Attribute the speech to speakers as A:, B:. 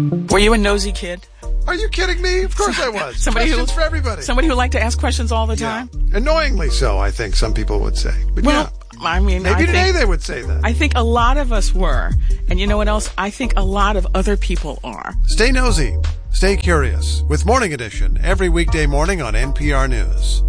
A: Were you a nosy kid?
B: Are you kidding me? Of course I was.
A: Questions
B: for everybody.
A: Somebody who liked to ask questions all the time?
B: Annoyingly so, I think some people would say. But
A: I mean,
B: maybe today they would say that.
A: I think a lot of us were. And you know what else? I think a lot of other people are.
B: Stay nosy. Stay curious with Morning Edition every weekday morning on NPR News.